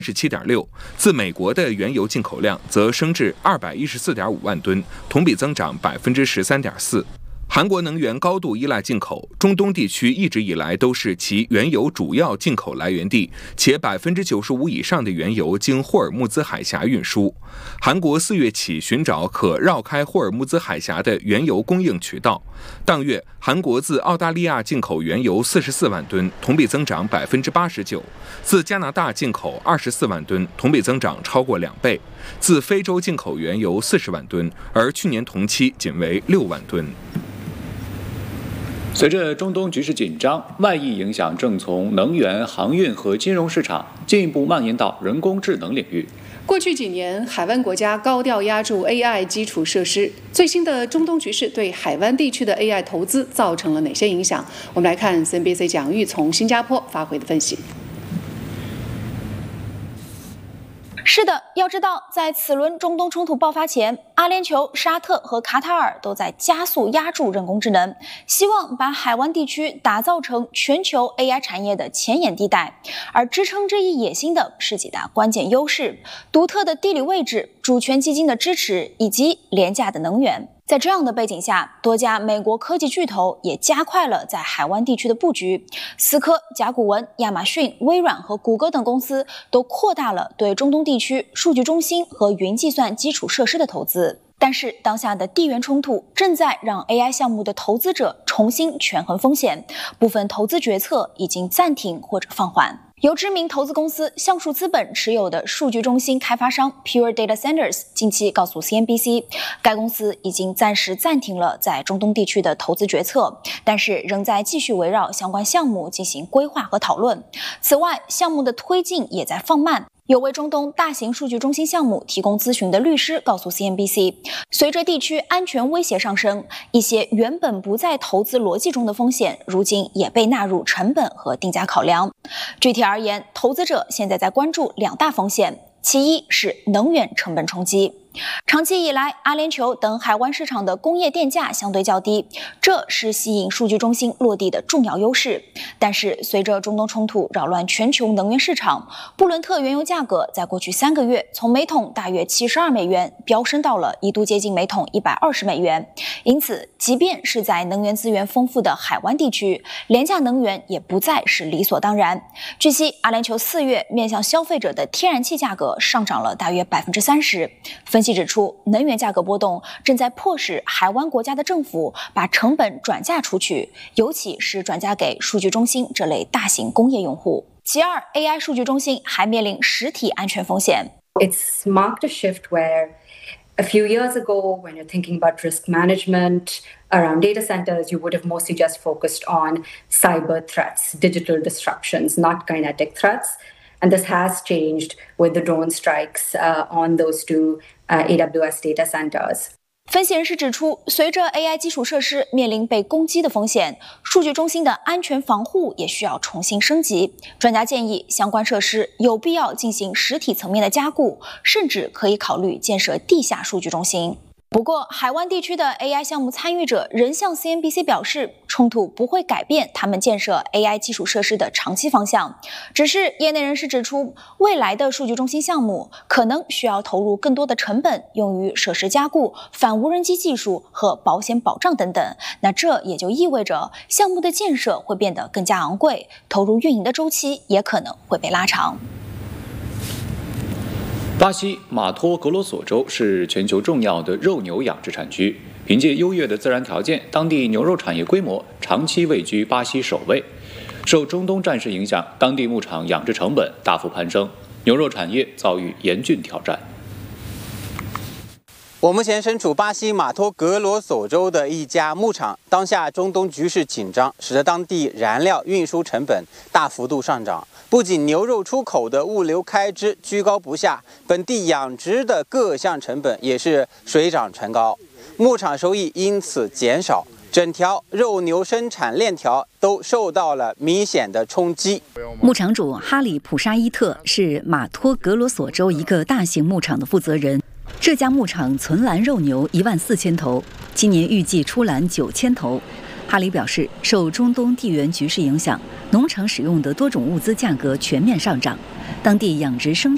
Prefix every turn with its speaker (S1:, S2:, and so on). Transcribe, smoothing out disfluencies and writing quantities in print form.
S1: 17.6%，自美国的原油进口量则升至214.5万吨，同比增长13.4%。韩国能源高度依赖进口，中东地区一直以来都是其原油主要进口来源地，且95%以上的原油经霍尔木兹海峡运输。韩国4月起寻找可绕开霍尔木兹海峡的原油供应渠道。当月，韩国自澳大利亚进口原油44万吨，同比增长89%；自加拿大进口24万吨，同比增长超过2倍；自非洲进口原油40万吨，而去年同期仅为6万吨。
S2: 随着中东局势紧张，外溢影响正从能源、航运和金融市场进一步蔓延到人工智能领域。
S3: 过去几年，海湾国家高调押注 AI 基础设施。最新的中东局势对海湾地区的 AI 投资造成了哪些影响？我们来看 CNBC 蒋玉从新加坡发回的分析。
S4: 是的，要知道，在此轮中东冲突爆发前，阿联酋、沙特和卡塔尔都在加速押注人工智能，希望把海湾地区打造成全球 AI 产业的前沿地带。而支撑这一野心的是几大关键优势：独特的地理位置、主权基金的支持以及廉价的能源。在这样的背景下，多家美国科技巨头也加快了在海湾地区的布局。思科、甲骨文、亚马逊、微软和谷歌等公司都扩大了对中东地区数据中心和云计算基础设施的投资。但是，当下的地缘冲突正在让 AI 项目的投资者重新权衡风险，部分投资决策已经暂停或者放缓。由知名投资公司橡树资本持有的数据中心开发商 Pure Data Centers 近期告诉 CNBC， 该公司已经暂时暂停了在中东地区的投资决策，但是仍在继续围绕相关项目进行规划和讨论。此外，项目的推进也在放慢。有为中东大型数据中心项目提供咨询的律师告诉 CNBC， 随着地区安全威胁上升，一些原本不在投资逻辑中的风险，如今也被纳入成本和定价考量。具体而言，投资者现在在关注2大风险，其一是能源成本冲击。长期以来，阿联酋等海湾市场的工业电价相对较低，这是吸引数据中心落地的重要优势。但是，随着中东冲突扰乱全球能源市场，布伦特原油价格在过去3个月从每桶大约72美元飙升到了一度接近每桶120美元。因此，即便是在能源资源丰富的海湾地区，廉价能源也不再是理所当然。据悉，阿联酋4月面向消费者的天然气价格上涨了大约30%。分析指出，能源价格波动正在迫使海湾国家的政府把成本转嫁出去，尤其是转嫁给数据中心这类大型工业用户。其二 ，AI 数据中心还面临实体安全风险。
S5: It's marked a shift where a few years ago, when you're thinking about risk management around data centers, you would have mostly just focused on cyber threats, digital disruptions, not kinetic threats.And this has changed with the drone strikes on those two AWS data centers.
S4: 分析人士指出，随着 AI 基础设施面临被攻击的风险，数据中心的安全防护也需要重新升级。专家建议，相关设施有必要进行实体层面的加固，甚至可以考虑建设地下数据中心。不过，海湾地区的 AI 项目参与者仍向 CNBC 表示，冲突不会改变他们建设 AI 基础设施的长期方向。只是业内人士指出，未来的数据中心项目可能需要投入更多的成本，用于设施加固、反无人机技术和保险保障等等。那这也就意味着项目的建设会变得更加昂贵，投入运营的周期也可能会被拉长。
S2: 巴西马托格罗索州是全球重要的肉牛养殖产区，凭借优越的自然条件，当地牛肉产业规模长期位居巴西首位。受中东战事影响，当地牧场养殖成本大幅攀升，牛肉产业遭遇严峻挑战。
S6: 我目前身处巴西马托格罗索州的一家牧场，当下中东局势紧张，使得当地燃料运输成本大幅度上涨。不仅牛肉出口的物流开支居高不下，本地养殖的各项成本也是水涨船高，牧场收益因此减少，整条肉牛生产链条都受到了明显的冲击。
S7: 牧场主哈里普沙伊特是马托格罗索州一个大型牧场的负责人。这家牧场存栏肉牛14000头，今年预计出栏9000头。哈里表示，受中东地缘局势影响，农场使用的多种物资价格全面上涨，当地养殖生产